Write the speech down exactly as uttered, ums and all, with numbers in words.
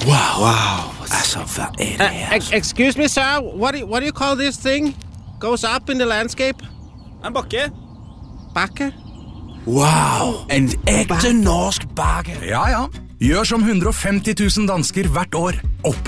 Wow. Wow. Altså, hvad er det her? Uh, excuse me, sir. What do, what do you call this thing? Goes up in the landscape? En bakke. Bakke? Wow. En ægte norsk bakke. Ja, ja. Gjør som hundre og femti tusen dansker hvert år. Opp